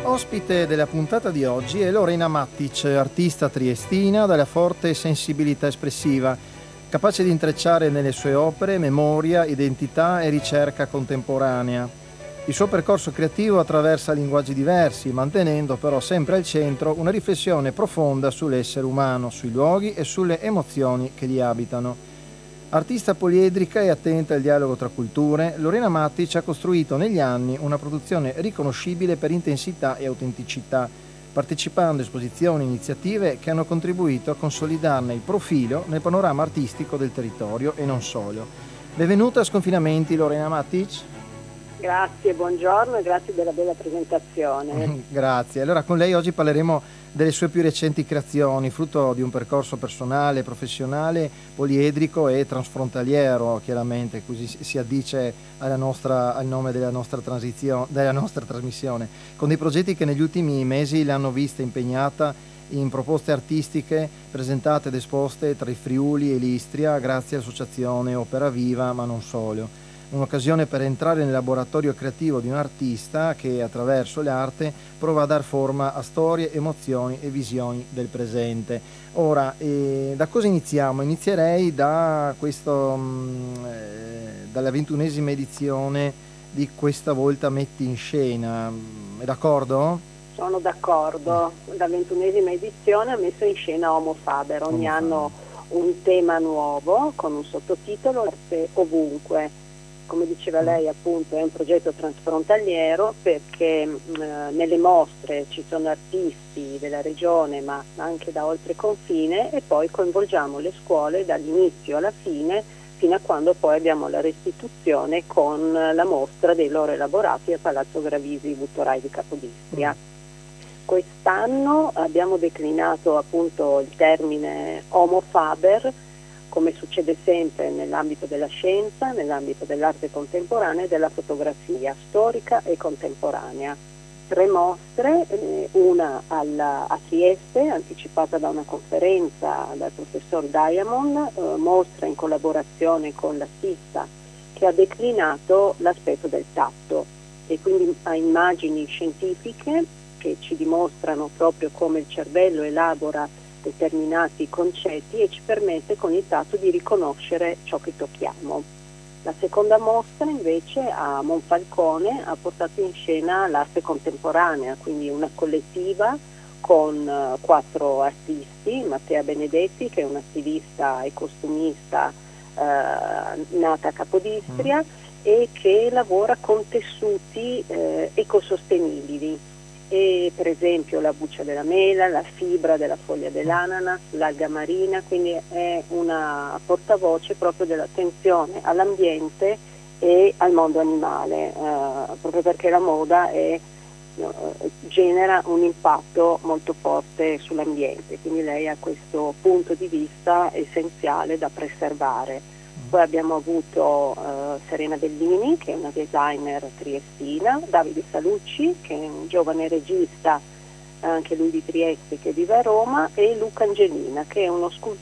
Ospite della puntata di oggi è Lorena Mattic, artista triestina dalla forte sensibilità espressiva, capace di intrecciare nelle sue opere memoria, identità e ricerca contemporanea. Il suo percorso creativo attraversa linguaggi diversi, mantenendo però sempre al centro una riflessione profonda sull'essere umano, sui luoghi e sulle emozioni che li abitano. Artista poliedrica e attenta al dialogo tra culture, Lorena Mattic ha costruito negli anni una produzione riconoscibile per intensità e autenticità, partecipando a esposizioni e iniziative che hanno contribuito a consolidarne il profilo nel panorama artistico del territorio e non solo. Benvenuta a Sconfinamenti, Lorena Mattic. Grazie, buongiorno e grazie della bella presentazione. Grazie. Allora, con lei oggi parleremo delle sue più recenti creazioni, frutto di un percorso personale, professionale, poliedrico e transfrontaliero, chiaramente, così si addice al nome della nostra trasmissione, con dei progetti che negli ultimi mesi l'hanno vista impegnata in proposte artistiche presentate ed esposte tra i Friuli e l'Istria grazie all'associazione Opera Viva, ma non solo. Un'occasione per entrare nel laboratorio creativo di un artista che attraverso l'arte prova a dar forma a storie, emozioni e visioni del presente. Ora, da cosa iniziamo? Inizierei da dalla 21esima edizione di Questa volta metti in scena. È d'accordo? Sono d'accordo, la 21esima edizione ha messo in scena Homo Faber, ogni anno un tema nuovo con un sottotitolo Arte ovunque. Come diceva lei, appunto, è un progetto transfrontaliero perché nelle mostre ci sono artisti della regione ma anche da oltre confine e poi coinvolgiamo le scuole dall'inizio alla fine fino a quando poi abbiamo la restituzione con la mostra dei loro elaborati a Palazzo Gravisi Buttorai di Capodistria. Quest'anno abbiamo declinato appunto il termine Homo Faber, come succede sempre nell'ambito della scienza, nell'ambito dell'arte contemporanea e della fotografia storica e contemporanea. 3 mostre, una a Trieste, anticipata da una conferenza dal professor Diamond, mostra in collaborazione con la Stissa, che ha declinato l'aspetto del tatto e quindi ha immagini scientifiche che ci dimostrano proprio come il cervello elabora determinati concetti e ci permette con il tatto di riconoscere ciò che tocchiamo. La seconda mostra invece a Monfalcone ha portato in scena l'arte contemporanea, quindi una collettiva con 4 artisti, Mattea Benedetti che è una stilista e costumista nata a Capodistria e che lavora con tessuti ecosostenibili. E per esempio la buccia della mela, la fibra della foglia dell'ananas, l'alga marina, quindi è una portavoce proprio dell'attenzione all'ambiente e al mondo animale, proprio perché la moda genera un impatto molto forte sull'ambiente, quindi lei ha questo punto di vista essenziale da preservare. Poi abbiamo avuto Serena Bellini, che è una designer triestina, Davide Salucci, che è un giovane regista, anche lui di Trieste, che vive a Roma, e Luca Angelina, che è uno